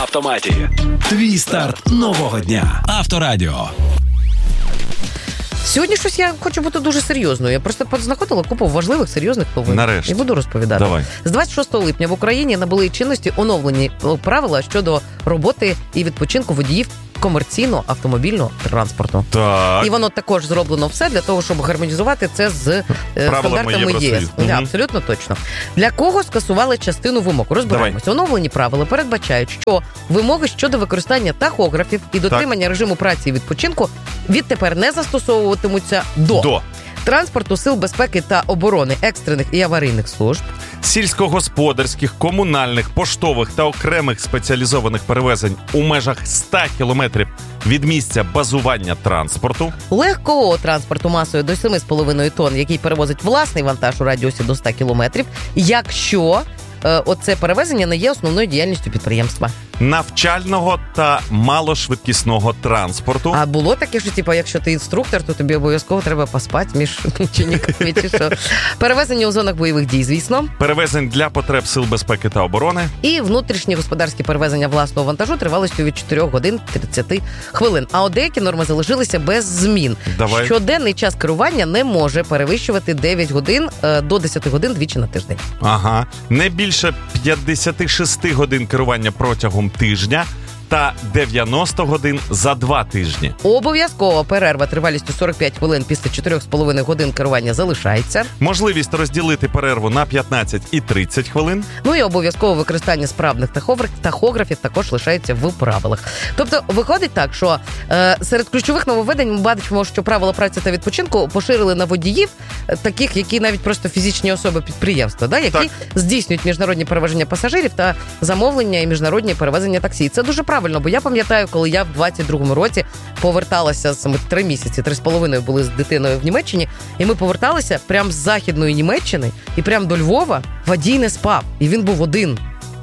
Автоматі. Твій старт нового дня. Авторадіо. Сьогодні щось я хочу бути дуже серйозною. Я просто познаходила купу важливих, серйозних новин. Нарешті. І буду розповідати. Давай. З 26 липня в Україні набули чинності оновлені правила щодо роботи і відпочинку водіїв комерційного автомобільного транспорту. Так. І воно також зроблено все для того, щоб гармонізувати це з стандартами ЄС. Да, абсолютно точно. Для кого скасували частину вимог? Розбираємося. Оновлені правила передбачають, що вимоги щодо використання тахографів і дотримання режиму праці і відпочинку відтепер не застосовуватимуться до транспорту, сил безпеки та оборони, екстрених і аварійних служб, сільськогосподарських, комунальних, поштових та окремих спеціалізованих перевезень у межах 100 кілометрів від місця базування транспорту, легкого транспорту масою до 7,5 тонн, який перевозить власний вантаж у радіусі до 100 кілометрів, якщо оце перевезення не є основною діяльністю підприємства. навчального та малошвидкісного транспорту. А було таке, що якщо ти інструктор, то тобі обов'язково треба поспати між учениками чи що. Перевезення у зонах бойових дій, звісно. Перевезень для потреб сил безпеки та оборони. І внутрішні господарські перевезення власного вантажу тривалістю від 4 годин 30 хвилин. А от деякі норми залишилися без змін. Давай. Щоденний час керування не може перевищувати 9 годин до 10 годин двічі на тиждень. Ага. Не більше 56 годин керування протягом тижня та 90 годин за 2 тижні. Обов'язкова перерва тривалістю 45 хвилин після 4,5 годин керування залишається. Можливість розділити перерву на 15 і 30 хвилин. Ну і обов'язкове використання справних тахографів також лишається в правилах. Тобто виходить так, що серед ключових нововведень ми бачимо, що правила праці та відпочинку поширили на водіїв, таких, які навіть просто фізичні особи підприємства, які здійснюють міжнародні перевезення пасажирів та замовлення і міжнародні перевезення таксі. Це дуже правильно, бо я пам'ятаю, коли я в 22-му році поверталася, 3 місяці, 3,5 були з дитиною в Німеччині, і ми поверталися прямо з Західної Німеччини, і прямо до Львова водій не спав, і він був один.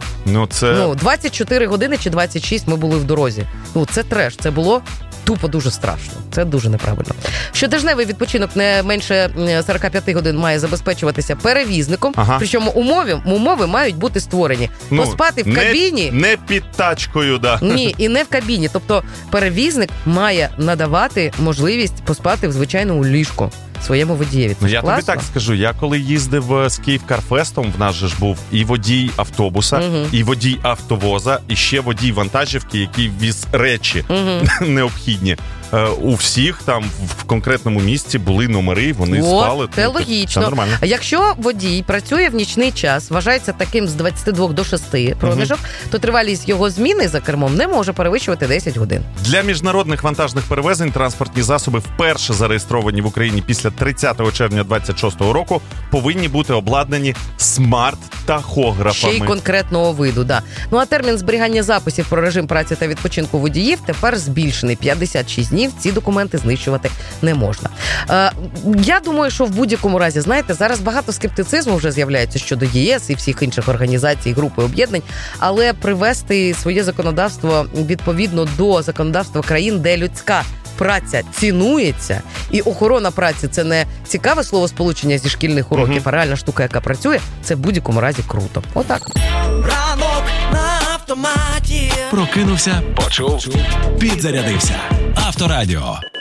24 години чи 26 ми були в дорозі. Це треш, це було тупо дуже страшно. Це дуже неправильно. Щотижневий відпочинок не менше 45 годин має забезпечуватися перевізником. Причому умови мають бути створені. Поспати в кабіні. Не під тачкою, Ні, і не в кабіні. Тобто перевізник має надавати можливість поспати в звичайному ліжку своєму водієві. Я тобі так скажу, я коли їздив з Київкарфестом, в нас же ж був і водій автобуса, і водій автовоза, і ще водій вантажівки, який віз речі необхідні. У всіх там в конкретному місці були номери, вони спали. Це логічно. Це нормально. А якщо водій працює в нічний час, вважається таким з 22 до 6 проміжок, то тривалість його зміни за кермом не може перевищувати 10 годин. Для міжнародних вантажних перевезень транспортні засоби, вперше зареєстровані в Україні після 30 червня 26 року, повинні бути обладнані смарт-тахографами. Ще й конкретного виду, Ну а термін зберігання записів про режим праці та відпочинку водіїв тепер збільшений. 56 днів ці документи знищувати не можна. Я думаю, що в будь-якому разі, знаєте, зараз багато скептицизму вже з'являється щодо ЄС і всіх інших організацій, груп і об'єднань, але привести своє законодавство відповідно до законодавства країн, де людська праця цінується, і охорона праці – це не цікаве словосполучення зі шкільних уроків, а реальна штука, яка працює, це в будь-якому разі круто. Отак. Ранок на автоматі. Прокинувся, почув, підзарядився. Авторадіо.